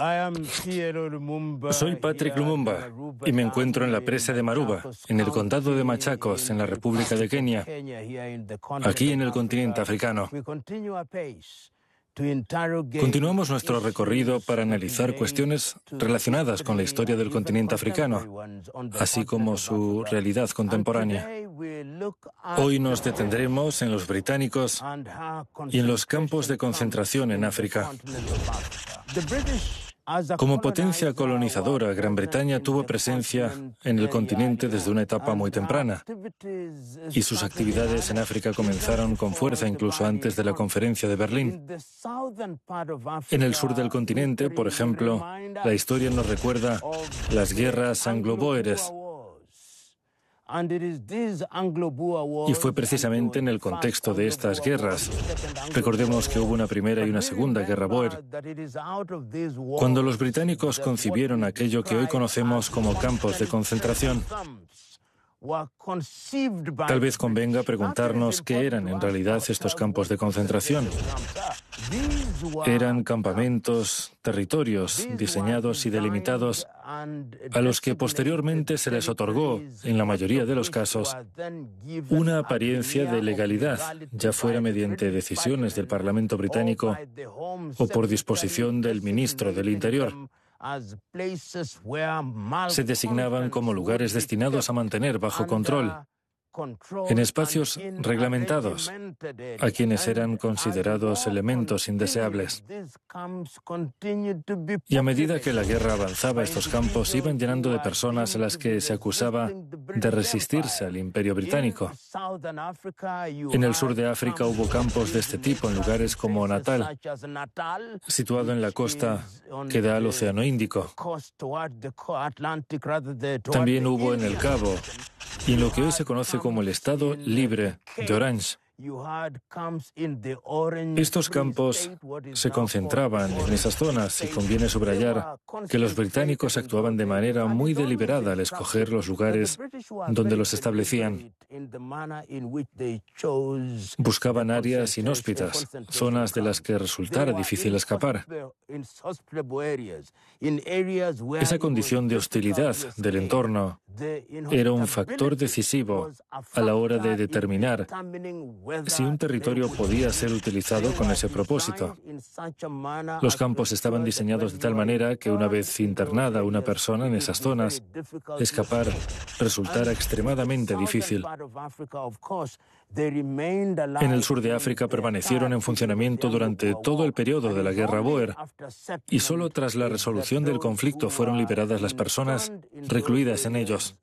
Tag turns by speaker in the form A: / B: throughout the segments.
A: Soy Patrick Lumumba y me encuentro en la presa de Maruba, en el condado de Machakos, en la República de Kenia, aquí en el continente africano. Continuamos nuestro recorrido para analizar cuestiones relacionadas con la historia del continente africano, así como su realidad contemporánea. Hoy nos detendremos en los británicos y en los campos de concentración en África. Como potencia colonizadora, Gran Bretaña tuvo presencia en el continente desde una etapa muy temprana, y sus actividades en África comenzaron con fuerza incluso antes de la Conferencia de Berlín. En el sur del continente, por ejemplo, la historia nos recuerda las guerras anglo-bóeres, y fue precisamente en el contexto de estas guerras, recordemos que hubo una primera y una segunda guerra bóer, cuando los británicos concibieron aquello que hoy conocemos como campos de concentración. Tal vez convenga preguntarnos qué eran en realidad estos campos de concentración. Eran campamentos, territorios diseñados y delimitados a los que posteriormente se les otorgó, en la mayoría de los casos, una apariencia de legalidad, ya fuera mediante decisiones del Parlamento británico o por disposición del ministro del Interior. Se designaban como lugares destinados a mantener bajo control, en espacios reglamentados, a quienes eran considerados elementos indeseables. Y a medida que la guerra avanzaba, estos campos iban llenando de personas a las que se acusaba de resistirse al Imperio Británico. En el sur de África hubo campos de este tipo en lugares como Natal, situado en la costa que da al Océano Índico. También hubo en el Cabo, y en lo que hoy se conoce como el Estado Libre de Orange. Estos campos se concentraban en esas zonas y conviene subrayar que los británicos actuaban de manera muy deliberada al escoger los lugares donde los establecían. Buscaban áreas inhóspitas, zonas de las que resultara difícil escapar. Esa condición de hostilidad del entorno era un factor decisivo a la hora de determinar si un territorio podía ser utilizado con ese propósito. Los campos estaban diseñados de tal manera que una vez internada una persona en esas zonas, escapar resultara extremadamente difícil. En el sur de África permanecieron en funcionamiento durante todo el periodo de la Guerra Bóer y solo tras la resolución del conflicto fueron liberadas las personas recluidas en ellos.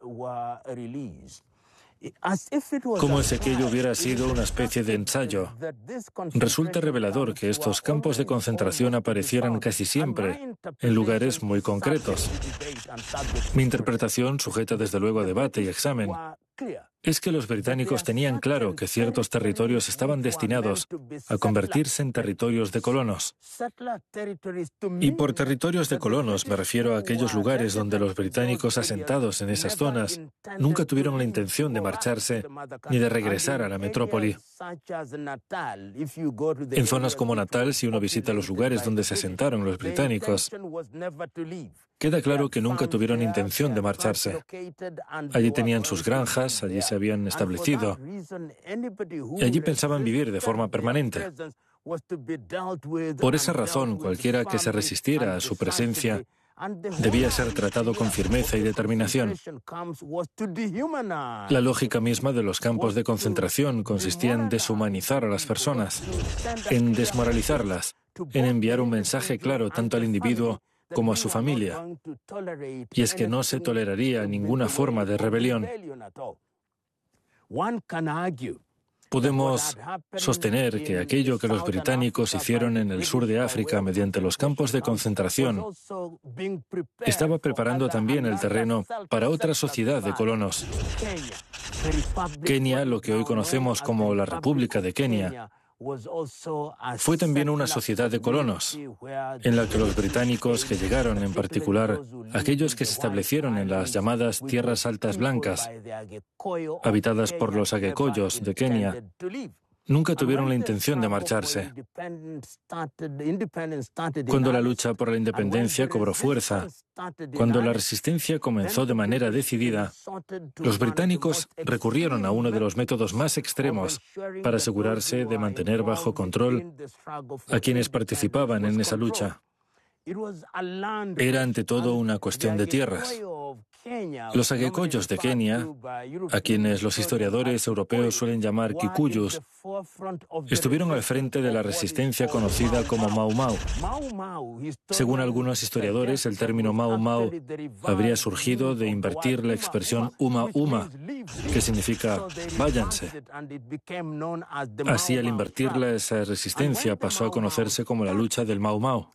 A: Como si aquello hubiera sido una especie de ensayo, resulta revelador que estos campos de concentración aparecieran casi siempre en lugares muy concretos. Mi interpretación, sujeta desde luego a debate y examen, es que los británicos tenían claro que ciertos territorios estaban destinados a convertirse en territorios de colonos. Y por territorios de colonos me refiero a aquellos lugares donde los británicos asentados en esas zonas nunca tuvieron la intención de marcharse ni de regresar a la metrópoli. En zonas como Natal, si uno visita los lugares donde se asentaron los británicos, queda claro que nunca tuvieron intención de marcharse. Allí tenían sus granjas, allí se habían establecido, y allí pensaban vivir de forma permanente. Por esa razón, cualquiera que se resistiera a su presencia debía ser tratado con firmeza y determinación. La lógica misma de los campos de concentración consistía en deshumanizar a las personas, en desmoralizarlas, en enviar un mensaje claro tanto al individuo como a su familia, y es que no se toleraría ninguna forma de rebelión. Podemos sostener que aquello que los británicos hicieron en el sur de África mediante los campos de concentración estaba preparando también el terreno para otra sociedad de colonos. Kenia, lo que hoy conocemos como la República de Kenia, fue también una sociedad de colonos, en la que los británicos que llegaron, en particular aquellos que se establecieron en las llamadas Tierras Altas Blancas, habitadas por los aguecoyos de Kenia, nunca tuvieron la intención de marcharse. Cuando la lucha por la independencia cobró fuerza, cuando la resistencia comenzó de manera decidida, los británicos recurrieron a uno de los métodos más extremos para asegurarse de mantener bajo control a quienes participaban en esa lucha. Era ante todo una cuestión de tierras. Los Agekoyos de Kenia, a quienes los historiadores europeos suelen llamar Kikuyus, estuvieron al frente de la resistencia conocida como Mau Mau. Según algunos historiadores, el término Mau Mau habría surgido de invertir la expresión Uma Uma, que significa váyanse. Así, al invertirla, esa resistencia pasó a conocerse como la lucha del Mau Mau.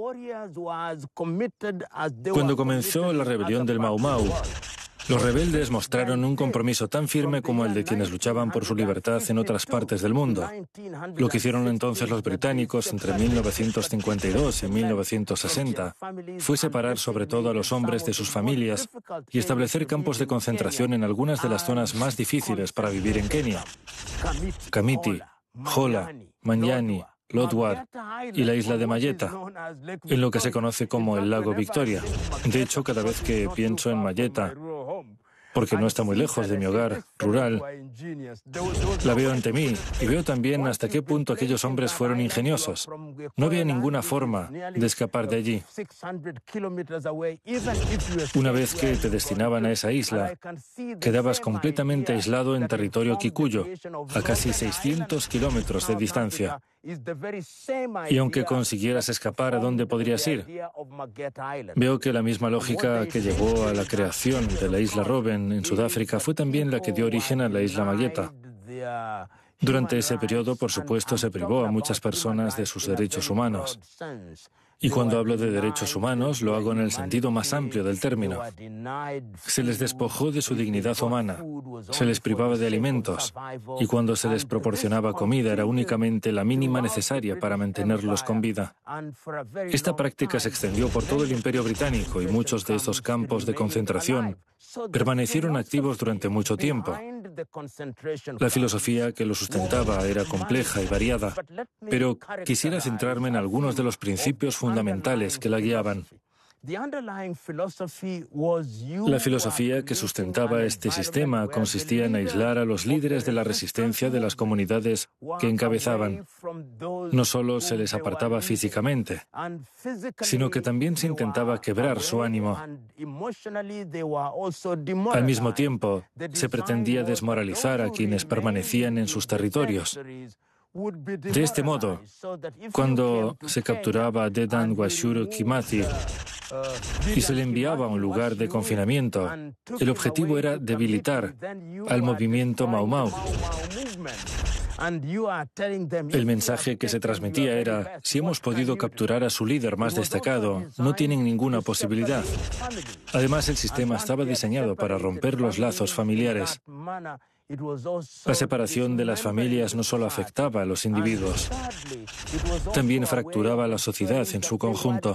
A: Cuando comenzó la rebelión del Mau Mau, los rebeldes mostraron un compromiso tan firme como el de quienes luchaban por su libertad en otras partes del mundo. Lo que hicieron entonces los británicos entre 1952 y 1960 fue separar sobre todo a los hombres de sus familias y establecer campos de concentración en algunas de las zonas más difíciles para vivir en Kenia: Kamiti, Hola, Manyani, Lodwar y la isla de Mayeta, en lo que se conoce como el lago Victoria. De hecho, cada vez que pienso en Mayeta, porque no está muy lejos de mi hogar rural, la veo ante mí y veo también hasta qué punto aquellos hombres fueron ingeniosos. No había ninguna forma de escapar de allí. Una vez que te destinaban a esa isla, quedabas completamente aislado en territorio kikuyo, a casi 600 kilómetros de distancia. Y aunque consiguieras escapar, ¿a dónde podrías ir? Veo que la misma lógica que llevó a la creación de la isla Robben en Sudáfrica fue también la que dio origen a la isla Mayeta. Durante ese periodo, por supuesto, se privó a muchas personas de sus derechos humanos. Y cuando hablo de derechos humanos, lo hago en el sentido más amplio del término. Se les despojó de su dignidad humana, se les privaba de alimentos, y cuando se les proporcionaba comida era únicamente la mínima necesaria para mantenerlos con vida. Esta práctica se extendió por todo el Imperio Británico y muchos de estos campos de concentración permanecieron activos durante mucho tiempo. La filosofía que lo sustentaba era compleja y variada, pero quisiera centrarme en algunos de los principios fundamentales que la guiaban. La filosofía que sustentaba este sistema consistía en aislar a los líderes de la resistencia de las comunidades que encabezaban. No solo se les apartaba físicamente, sino que también se intentaba quebrar su ánimo. Al mismo tiempo, se pretendía desmoralizar a quienes permanecían en sus territorios. De este modo, cuando se capturaba a Dedan Washuru Kimati y se le enviaba a un lugar de confinamiento, el objetivo era debilitar al movimiento Mau Mau. El mensaje que se transmitía era: si hemos podido capturar a su líder más destacado, no tienen ninguna posibilidad. Además, el sistema estaba diseñado para romper los lazos familiares. La separación de las familias no solo afectaba a los individuos, también fracturaba a la sociedad en su conjunto.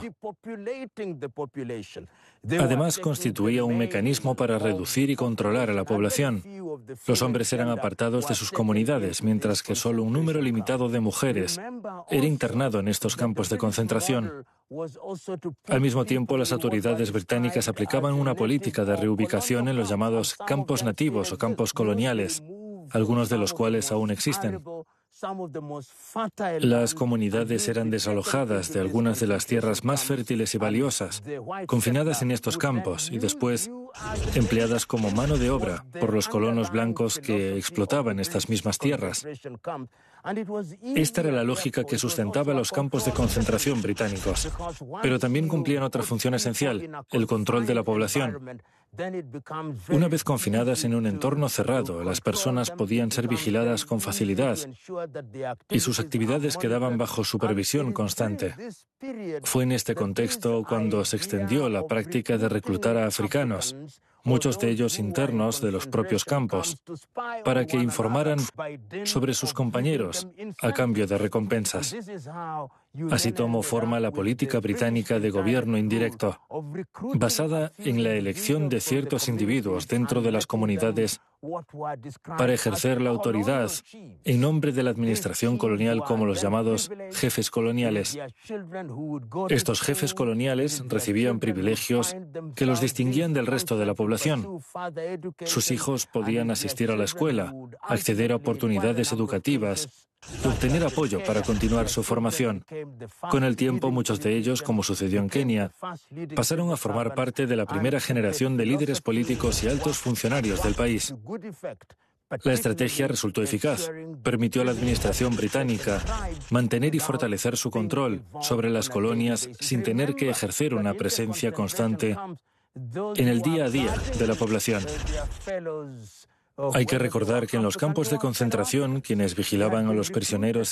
A: Además, constituía un mecanismo para reducir y controlar a la población. Los hombres eran apartados de sus comunidades, mientras que solo un número limitado de mujeres era internado en estos campos de concentración. Al mismo tiempo, las autoridades británicas aplicaban una política de reubicación en los llamados campos nativos o campos coloniales, algunos de los cuales aún existen. Las comunidades eran desalojadas de algunas de las tierras más fértiles y valiosas, confinadas en estos campos y después empleadas como mano de obra por los colonos blancos que explotaban estas mismas tierras. Esta era la lógica que sustentaba los campos de concentración británicos, pero también cumplían otra función esencial: el control de la población. Una vez confinadas en un entorno cerrado, las personas podían ser vigiladas con facilidad y sus actividades quedaban bajo supervisión constante. Fue en este contexto cuando se extendió la práctica de reclutar a africanos, muchos de ellos internos de los propios campos, para que informaran sobre sus compañeros a cambio de recompensas. Así tomó forma la política británica de gobierno indirecto, basada en la elección de ciertos individuos dentro de las comunidades para ejercer la autoridad en nombre de la administración colonial como los llamados jefes coloniales. Estos jefes coloniales recibían privilegios que los distinguían del resto de la población. Sus hijos podían asistir a la escuela, acceder a oportunidades educativas y obtener apoyo para continuar su formación. Con el tiempo, muchos de ellos, como sucedió en Kenia, pasaron a formar parte de la primera generación de líderes políticos y altos funcionarios del país. La estrategia resultó eficaz. Permitió a la administración británica mantener y fortalecer su control sobre las colonias sin tener que ejercer una presencia constante en el día a día de la población. Hay que recordar que en los campos de concentración, quienes vigilaban a los prisioneros